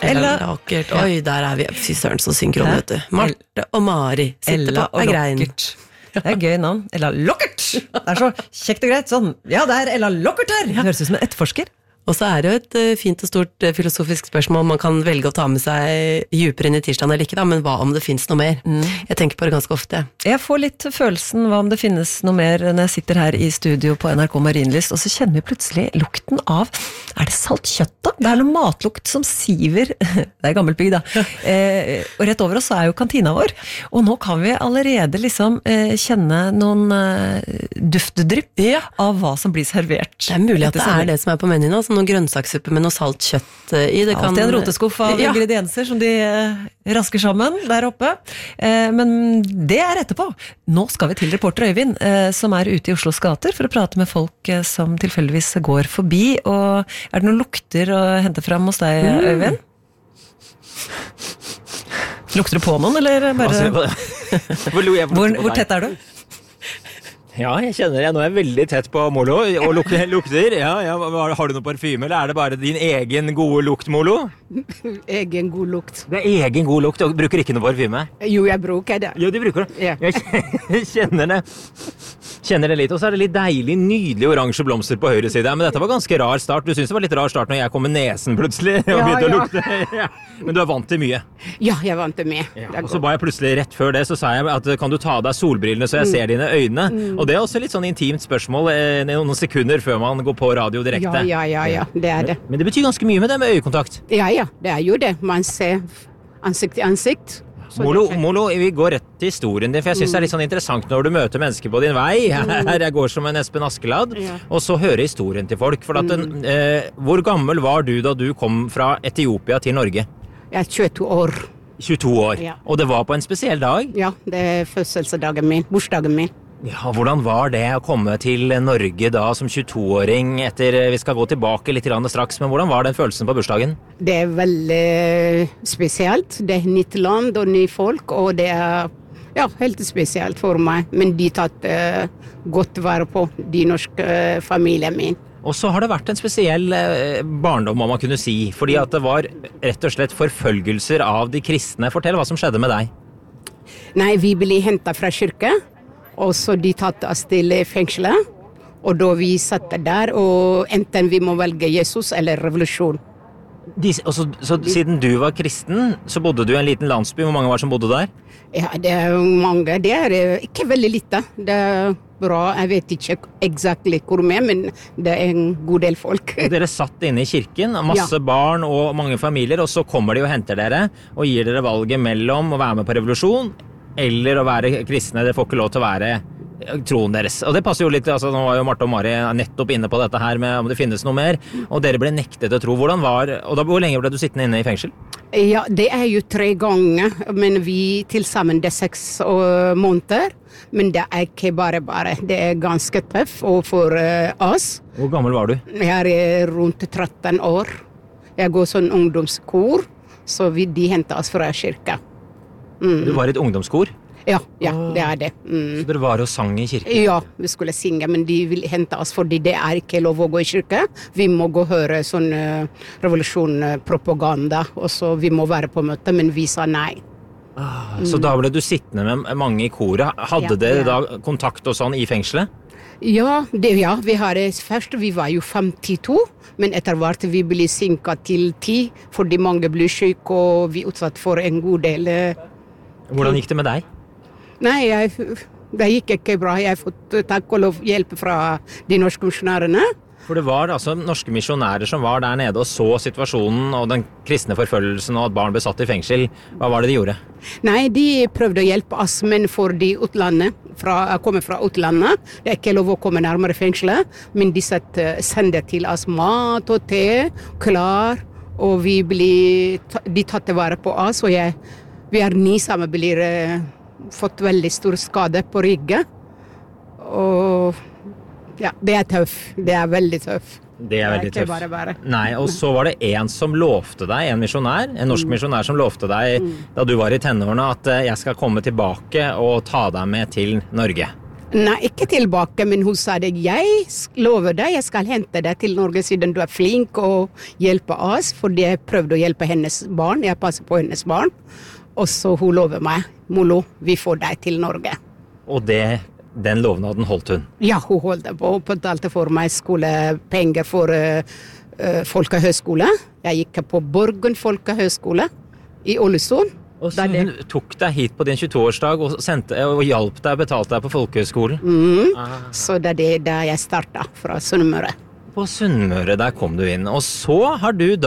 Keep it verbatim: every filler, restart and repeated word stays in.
Ella Lockert, oi, der er vi, fy søren så synkron, vet du. Marte og Mari sitter Ella på ei grein. Det er gøy navn, Ella Lockert. Det er så kjekt og greit, sånn, ja, det er Ella Lockert her. Det høres ut som en etterforsker. Og så er det jo et uh, fint og stort uh, filosofisk spørsmål man kan velge å ta med seg djupere inn i tirsdagen eller ikke da, men hva om det finnes noe mer? Mm. Jeg tenker på det ganske ofte. Jeg får litt følelsen hva om det finnes noe mer når jeg sitter her i studio på N R K Marienlyst, og så kjenner vi plutselig lukten av, er det salt kjøtt da? Det er noe matlukt som siver, det er gammelt bygg da, eh, og rett over oss er jo kantina vår, og nå kan vi allerede liksom eh, kjenne noen eh, duftdrypp ja. Av hva som blir servert. Det er mulig at det er det som er på menyen nå, noen grønnsakssuppe med noe salt kjøtt i. Det kan... Alltid en roteskuff av ja. Ingredienser som de eh, rasker sammen der oppe. Eh, men det er etterpå. Nå skal vi til reporter Øyvind, eh, som er ute i Oslos gater for å prate med folk eh, som tilfeldigvis går forbi. Og er det noen lukter å hente fram hos deg, mm. Øyvind? Lukter du på noen, eller bare... hvor, hvor, hvor tett er du? Ja, jeg kjenner det. Nå er jeg veldig tett på Molo og lukter. lukter. Ja, ja. Har du noe parfyme, eller er det bare din egen gode lukt, Molo? Egen god lukt. Det er egen god lukt, og bruker ikke noe parfyme? Jo, jeg bruker det. Jo, du bruker det? Ja. Jeg kjenner det. Kjenner det litt, og så er det litt deilig, nydelig oransje blomster på høyre side. Men dette var ganske rar start. Du synes det var litt rar start når jeg kom med nesen plutselig og ja, begynte ja. Å lukte. Ja. Men du er vant til mye? Ja, jeg er vant til mye. Ja. Og så var jeg plutselig rett før det, så sa jeg at kan du ta av deg solbrillene så jeg mm. ser dine øyne? Mm. Og det er også litt sånn intimt spørsmål eh, noen sekunder før man går på radio direkte. Ja, ja, ja, ja, det er det. Men det betyr ganske mye med det med øyekontakt. Ja, ja, det er jo det. Man ser ansikt til ansikt. Molo, Molo, vi går rett til historien din, for jeg synes det er litt sånn interessant når du møter mennesker på din vei. Her jeg går som en Espen Askeladd, ja. Og så hører historien til folk. For at den, eh, hvor gammel var du da du kom fra Etiopia til Norge? Jeg er tjueto år. tjueto år, ja. Og det var på en spesiell dag? Ja, det er fødselsdagen min, bursdagen min. Ja, hvordan var det å komme til Norge da som tjueto-åring etter, vi skal gå tilbake litt straks, men hvordan var den følelsen på bursdagen? Det er veldig spesielt. Det er nytt land og nye folk, og det er ja, helt spesielt for meg. Men de tatt uh, godt vare på de norske uh, familien min. Og så har det vært en spesiell uh, barndom, må man kunne si, fordi at det var rett og slett forfølgelser av de kristne. Fortell hva som skjedde med deg. Nei, vi ble hentet fra kirke. Og så de tatt oss til fengselet, og da vi satt der, og enten vi må velge Jesus eller revolusjon. De, og så, så de, siden du var kristen, så bodde du i en liten landsby. Hvor mange var som bodde der? Ja, det er mange. Det er ikke veldig lite. Det er bra. Jeg vet ikke eksakt hvor mye, men det er en god del folk. Og dere satt inne i kirken, masse ja. Barn og mange familier, og så kommer de og henter dere, og gir dere valget mellom å være med på revolusjon, eller å være kristne. Dere får ikke lov til å være troen deres. Og det passer jo litt, altså nå var jo Marte og Mari nettopp inne på dette her med om det finnes noe mer, og dere ble nektet å tro. Hvordan var, og da, hvor lenge ble du sittende inne i fengsel? Ja, det er jo tre ganger, men vi til sammen det er seks uh, måneder. Men det er ikke bare bare. Det er ganske tøff for uh, oss. Hvor gammel var du? Jeg er rundt tretten år. Jeg går sånn ungdomskor, så vi, de hentet oss fra kirka. Mm. Du var i et ungdomskor? Ja, ja, det er det. Mm. Så dere var og sang i kirken? Ja, vi skulle synge, men de ville hente oss, fordi det er ikke lov å gå i kirke. Vi må gå og høre sånn uh, revolusjonspropaganda, og så vi må være på møte, men vi sa nei. Ah, mm. Så da ble du sittende med mange i koret. Hadde ja, dere ja. Da kontakt og sånn i fengselet? Ja, det, ja, vi har det. Først vi var jo femtito, men etter hvert vi ble synket til ti, fordi mange ble syke, og vi utsatt for en god del. Hvordan gikk det med deg? Nei, jeg, det gikk ikke bra. Jeg har fått takk og lov hjelp fra de norske misjonærene. For det var altså norske misjonærer som var der nede og så situasjonen og den kristne forfølgelsen og at barn ble satt i fengsel. Hva var det de gjorde? Nei, de prøvde å hjelpe oss, men for de utlandet, fra, kommer fra utlandet, det er ikke lov å komme nærmere fengselet, men de sett, sender til oss mat og te, klar, og vi blir, de tatt vare på oss, og jeg, vi er ni som blir uh, fått veldig stor skade på ryggen, og ja, det er tøff. Det er veldig tøff. Det er veldig tøff. Bare, bare. Nei, og så var det en som lovte deg, en misjonær, en norsk mm. misjonær som lovte deg mm. da du var i tenårene at jeg skal komme tilbake og ta deg med til Norge. Nei, ikke tilbake, men hun sa det. Jeg lover deg, jeg skal hente deg til Norge siden du er flink og hjelper oss, fordi jeg prøvde å hjelpe hennes barn. Jeg passer på hennes barn. Og så hun lover meg, Molo, vi får deg til Norge. Og det, den lovnaden holdt hun? Ja, hun holdt det på. Hun betalte for meg skolepenger for uh, uh, folkehøyskole. Jeg gikk på Borgen folkehøyskole i Ålesund. Og så hun tok deg hit på din tjueto-årsdag og, sendte, og hjalp deg, betalte deg på folkehøyskolen? Mm. Ah. Så det er det der jeg startet, fra Sunnmøre. På Sunnmøre, der kom du inn. Og så har du da